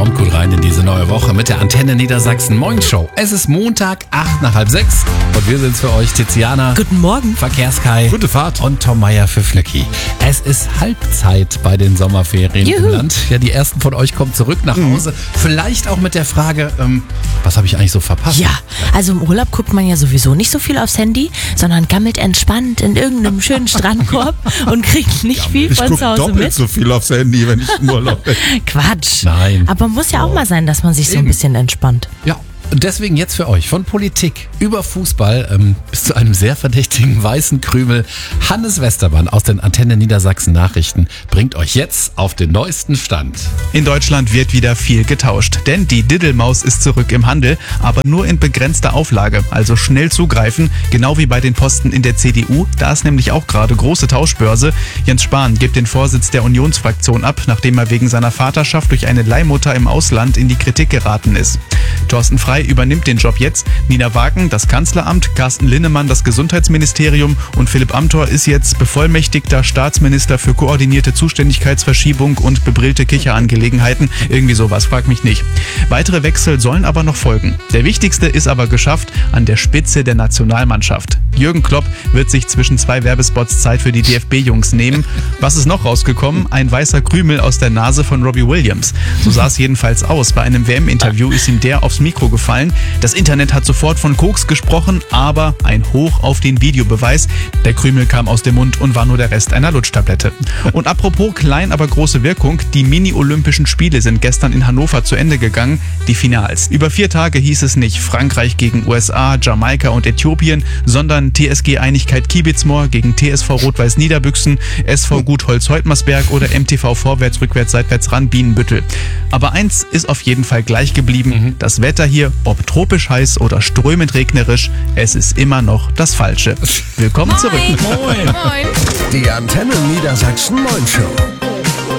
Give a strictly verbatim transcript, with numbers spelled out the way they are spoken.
Kommt gut rein in diese neue Woche mit der Antenne Niedersachsen Moin Show. Es ist Montag, acht nach halb sechs und wir sind's für euch, Tiziana. Guten Morgen. Verkehrskai. Gute Fahrt. Und Tom Meier für Flöcki. Es ist Halbzeit bei den Sommerferien Juhu. im Land. Ja, die ersten von euch kommen zurück nach Hause. Mhm. Vielleicht auch mit der Frage, ähm, was habe ich eigentlich so verpasst? Ja, also im Urlaub guckt man ja sowieso nicht so viel aufs Handy, sondern gammelt entspannt in irgendeinem schönen Strandkorb und kriegt nicht viel Ich von gucke zu Hause doppelt mit. so viel aufs Handy, wenn ich im Urlaub bin. Quatsch. Nein. Aber muss ja auch mal sein, dass man sich so ein Eben. bisschen entspannt. Ja. Und deswegen jetzt für euch von Politik über Fußball ähm, bis zu einem sehr verdächtigen weißen Krümel. Hannes Westermann aus den Antenne Niedersachsen Nachrichten bringt euch jetzt auf den neuesten Stand. In Deutschland wird wieder viel getauscht, denn die Diddelmaus ist zurück im Handel, aber nur in begrenzter Auflage, also schnell zugreifen, genau wie bei den Posten in der C D U. Da ist nämlich auch gerade große Tauschbörse. Jens Spahn gibt den Vorsitz der Unionsfraktion ab, nachdem er wegen seiner Vaterschaft durch eine Leihmutter im Ausland in die Kritik geraten ist. Thorsten Frey übernimmt den Job jetzt, Nina Wagen das Kanzleramt, Carsten Linnemann das Gesundheitsministerium und Philipp Amthor ist jetzt bevollmächtigter Staatsminister für koordinierte Zuständigkeitsverschiebung und bebrillte Kicherangelegenheiten. Irgendwie sowas, frag mich nicht. Weitere Wechsel sollen aber noch folgen. Der wichtigste ist aber geschafft an der Spitze der Nationalmannschaft. Jürgen Klopp wird sich zwischen zwei Werbespots Zeit für die D F B-Jungs nehmen. Was ist noch rausgekommen? Ein weißer Krümel aus der Nase von Robbie Williams. So sah es jedenfalls aus. Bei einem W M-Interview ist ihm der aufs Mikro gefallen. Das Internet hat sofort von Koks gesprochen, aber ein Hoch auf den Videobeweis. Der Krümel kam aus dem Mund und war nur der Rest einer Lutschtablette. Und apropos klein, aber große Wirkung, die Mini-Olympischen Spiele sind gestern in Hannover zu Ende gegangen, die Finals. Über vier Tage hieß es nicht Frankreich gegen U S A, Jamaika und Äthiopien, sondern T S G Einigkeit Kiebitzmoor gegen T S V Rot-Weiß Niederbüchsen, S V Gutholz Heutmersberg oder M T V Vorwärts, Rückwärts, Seitwärts ran Bienenbüttel. Aber eins ist auf jeden Fall gleich geblieben, mhm. das Wetter hier, ob tropisch heiß oder strömend regnerisch, es ist immer noch das Falsche. Willkommen Moin. zurück. Moin. Moin. Die Antenne Niedersachsen Moin Show.